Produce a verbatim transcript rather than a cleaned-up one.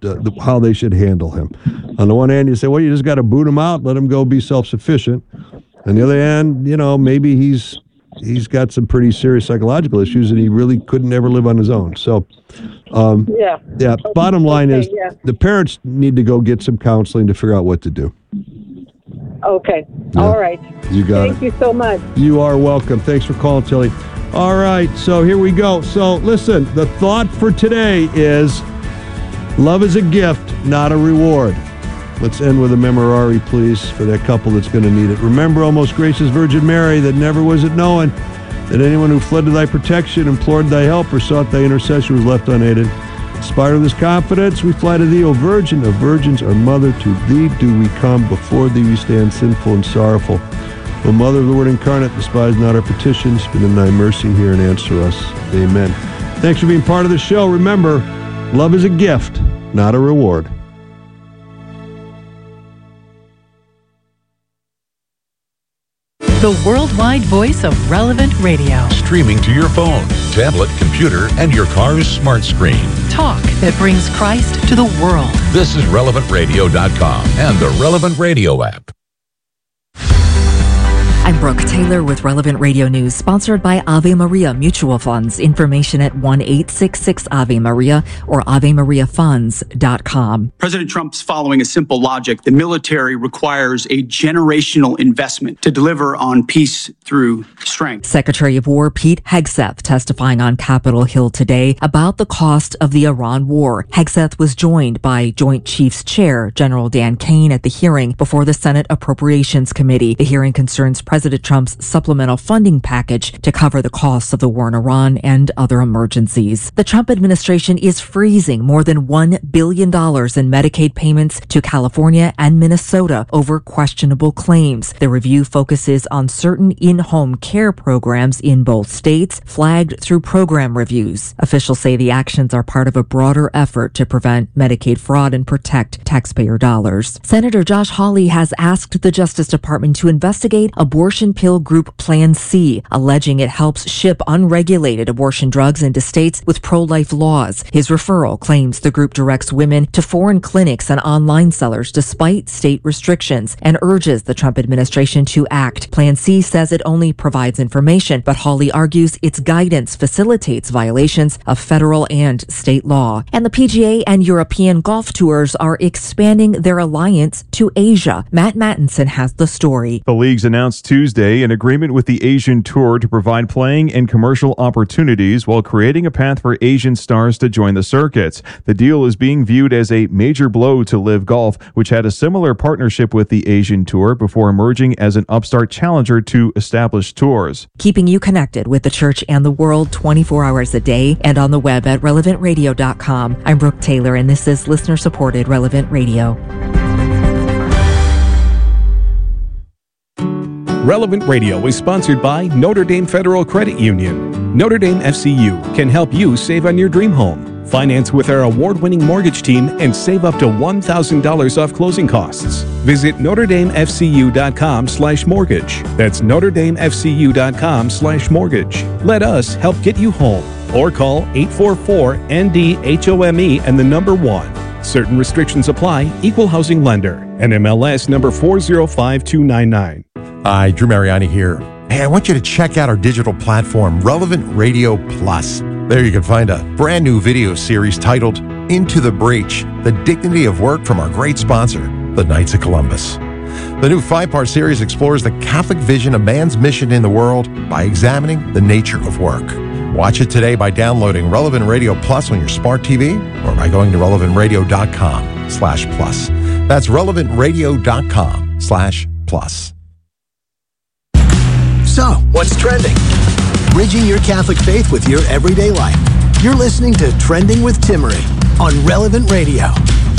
uh, the, how they should handle him. On the one hand, you say, well, you just got to boot him out, let him go be self-sufficient. On the other hand, you know, maybe he's he's got some pretty serious psychological issues and he really couldn't ever live on his own. So, um, yeah, yeah. Bottom line okay, is yeah. the parents need to go get some counseling to figure out what to do. Okay. Yeah. All right. You got Thank it. you so much. You are welcome. Thanks for calling, Tilly. All right, so here we go. So listen, the thought for today is love is a gift, not a reward. Let's end with a memorare, please, for that couple that's going to need it. Remember, O most gracious Virgin Mary, that never was it known that anyone who fled to thy protection, implored thy help, or sought thy intercession was left unaided. Inspired of this confidence, we fly to thee, O Virgin of Virgins, our Mother. To thee do we come, before thee we stand sinful and sorrowful. O Mother of the Word incarnate, despise not our petitions, but in thy mercy hear and answer us. Amen. Thanks for being part of the show. Remember, love is a gift, not a reward. The worldwide voice of Relevant Radio. Streaming to your phone, tablet, computer, and your car's smart screen. Talk that brings Christ to the world. This is relevant radio dot com and the Relevant Radio app. I'm Brooke Taylor with Relevant Radio News, sponsored by Ave Maria Mutual Funds. Information at one eight six six Ave Maria or ave maria funds dot com. President Trump's following a simple logic. The military requires a generational investment to deliver on peace through strength. Secretary of War Pete Hegseth testifying on Capitol Hill today about the cost of the Iran war. Hegseth was joined by Joint Chiefs Chair General Dan Kane at the hearing before the Senate Appropriations Committee. The hearing concerns President Trump's supplemental funding package to cover the costs of the war in Iran and other emergencies. The Trump administration is freezing more than one billion dollars in Medicaid payments to California and Minnesota over questionable claims. The review focuses on certain in-home care programs in both states, flagged through program reviews. Officials say the actions are part of a broader effort to prevent Medicaid fraud and protect taxpayer dollars. Senator Josh Hawley has asked the Justice Department to investigate abortion pill group Plan C, alleging it helps ship unregulated abortion drugs into states with pro-life laws. His referral claims the group directs women to foreign clinics and online sellers despite state restrictions and urges the Trump administration to act. Plan C says it only provides information, but Hawley argues its guidance facilitates violations of federal and state law. And the P G A and European golf tours are expanding their alliance to Asia. Matt Mattinson has the story. The leagues announced Tuesday an agreement with the Asian Tour to provide playing and commercial opportunities while creating a path for Asian stars to join the circuits. The deal is being viewed as a major blow to Live Golf, which had a similar partnership with the Asian Tour before emerging as an upstart challenger to established tours. Keeping you connected with the church and the world twenty-four hours a day and on the web at relevant radio dot com. I'm Brooke Taylor, and this is listener-supported Relevant Radio. Relevant Radio is sponsored by Notre Dame Federal Credit Union. Notre Dame F C U can help you save on your dream home. Finance with our award-winning mortgage team and save up to one thousand dollars off closing costs. Visit notre dame f c u dot com slash mortgage. That's notre dame f c u dot com slash mortgage. Let us help get you home. Or call eight four four N D H O M E and the number one. Certain restrictions apply. Equal housing lender. N M L S number four zero five two nine nine. Hi, Drew Mariani here. Hey, I want you to check out our digital platform, Relevant Radio Plus. There you can find a brand new video series titled Into the Breach, The Dignity of Work from our great sponsor, the Knights of Columbus. The new five-part series explores the Catholic vision of man's mission in the world by examining the nature of work. Watch it today by downloading Relevant Radio Plus on your smart T V or by going to relevant radio dot com slash plus. That's relevant radio dot com slash plus. So, what's trending? Bridging your Catholic faith with your everyday life. You're listening to Trending with Timmerie on Relevant Radio.